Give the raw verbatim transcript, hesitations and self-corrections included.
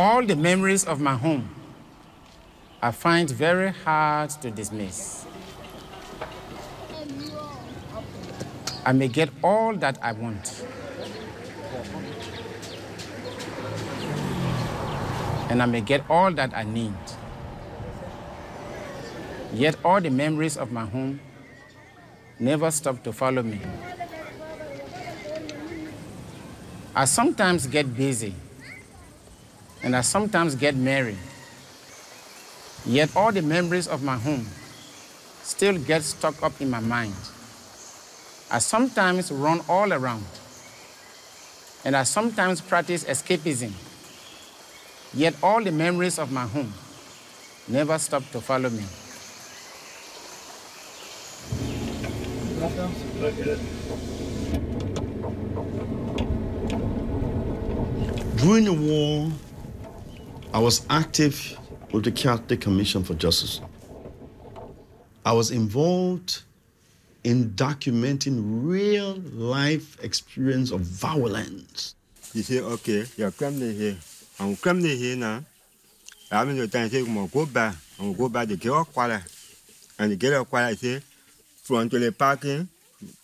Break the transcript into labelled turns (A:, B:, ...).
A: all the memories of my home I find very hard to dismiss. I may get all that I want, and I may get all that I need. Yet all the memories of my home never stop to follow me. I sometimes get busy, and I sometimes get merry. Yet all the memories of my home still get stuck up in my mind. I sometimes run all around, and I sometimes practice escapism. Yet all the memories of my home never stop to follow me.
B: During the war, I was active with the Catholic Commission for Justice. I was involved in documenting real-life experience of violence.
C: You say, okay, you're coming here. I'm coming here now. I'm going to say, I'm going to go back. I'm going to go back to get a quality. And to get a quality, front to the parking,